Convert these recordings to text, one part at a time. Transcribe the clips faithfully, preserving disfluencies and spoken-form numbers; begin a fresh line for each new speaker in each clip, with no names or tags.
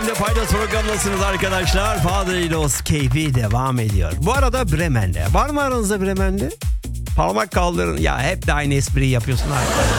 F M'de Paydos programındasınız arkadaşlar. Paydos keyfi devam ediyor. Bu arada Bremen'de. Var mı aranızda Bremen'de? Parmak kaldırın. Ya hep de aynı espriyi yapıyorsun arkadaşlar.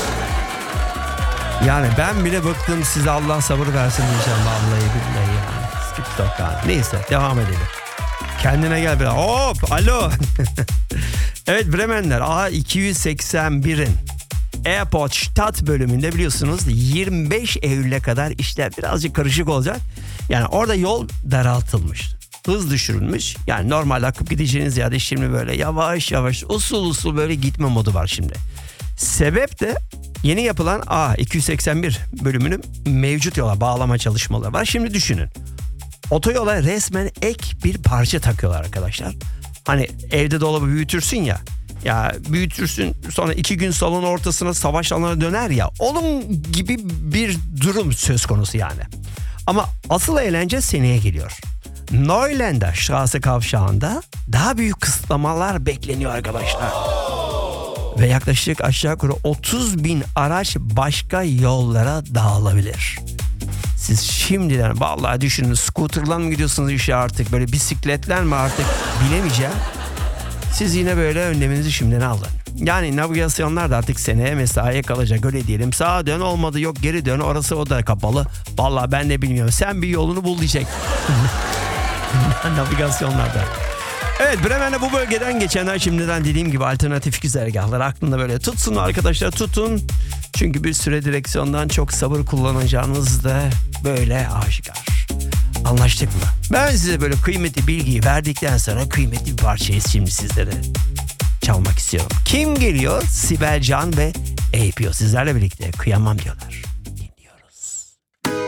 Yani ben bile bıktım, size Allah sabır versin diyeceğim vallahi billahi yani. TikTok yani. Neyse devam edelim. Kendine gel biraz. Hop alo. Evet Bremenler A iki yüz seksen birin Airport bölümünde biliyorsunuz yirmi beş Eylül'e kadar işler birazcık karışık olacak. Yani orada yol daraltılmış. Hız düşürülmüş. Yani normal akıp gideceğiniz yerde şimdi böyle yavaş yavaş usul usul böyle gitme modu var şimdi. Sebep de yeni yapılan A iki yüz seksen bir bölümünün mevcut yola bağlama çalışmaları var. Şimdi düşünün. Otoyola resmen ek bir parça takıyorlar arkadaşlar. Hani evde dolabı büyütürsün ya. Ya büyütürsün sonra iki gün salonun ortasına savaş alanına döner ya. Onun gibi bir durum söz konusu yani. Ama asıl eğlence seneye geliyor. Neuländer Straße kavşağında daha büyük kısıtlamalar bekleniyor arkadaşlar. Ve yaklaşık aşağı yukarı otuz bin araç başka yollara dağılabilir. Siz şimdiden vallahi düşünün, scooter'la mı gidiyorsunuz işe artık, böyle bisikletler mi artık bilemeyeceğim. Siz yine böyle önleminizi şimdiden alın. Yani navigasyonlar da artık seneye mesaiye kalacak, öyle diyelim. Sağa dön, olmadı yok geri dön, orası o da kapalı. Vallahi ben de bilmiyorum, sen bir yolunu bul diyecek. Navigasyonlarda. Evet Bremen'de bu bölgeden geçenler şimdiden dediğim gibi alternatif güzergahlar aklında böyle tutsun arkadaşlar, tutun. Çünkü bir süre direksiyondan çok sabır kullanacağınız da böyle aşikar. Anlaştık mı? Ben size böyle kıymetli bilgiyi verdikten sonra kıymetli bir parçayı şimdi sizlere çalmak istiyorum. Kim geliyor? Sibel Can ve A P O sizlerle birlikte Kıyamam diyorlar.